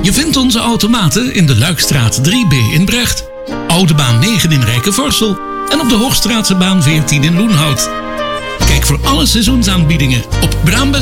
Je vindt onze automaten in de Luikstraat 3B in Brecht, Oude Baan 9 in Rijkenvorsel en op de Hoogstraatse baan 14 in Loenhout. Kijk voor alle seizoensaanbiedingen op Braambest.